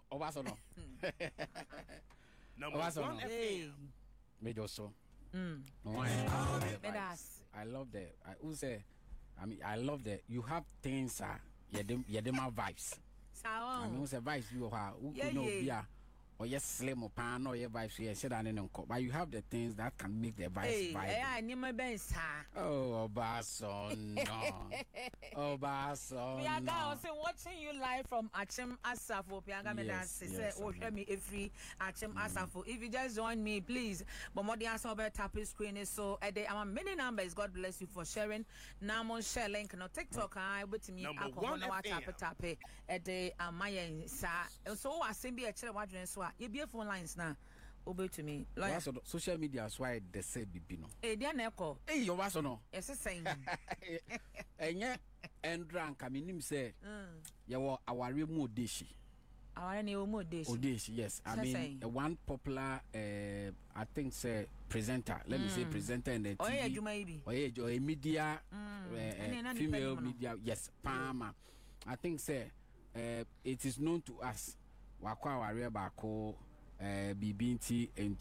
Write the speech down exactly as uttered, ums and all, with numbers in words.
Obasono. Number one F M. Major so. Mm. I love the I who say I mean I love that you have things uh yeah them yeah them are vibes. I mean who's a vibes you are who you know yeah or yes slim or pan or your vibes yeah said and but you have the things that can make the vibes hey, vibe. Hey, I need my best. Oh Obason no. Obason. Piaga I was watching you live from Achim Asafo. Piaga me that say oh hear me every Achim Asafo. If you just join me please. But more the answer tap screen is so at the um, many numbers. God bless you for sharing. Now on share link no TikTok I with me alcohol no tap tap at the amaya sa. So I send be a chere wadwen so you be phone lines now. Over to me. Like social media is why they say bibi no. Eh dia na eko. Eh you was no. Yes saying. Enye endran ka minim say. Mm. Ye wo aware mu odeshi. Aware ne mu odeshi. Odeshi yes. I mean uh, one popular uh, I think say presenter. Let mm. me say presenter in the T V. Oye adwuma ibi. Oye jo media mm. uh, uh, female media yes. Palma. I think say uh, it is known to us. Wakwa aware ba ko eh bibinti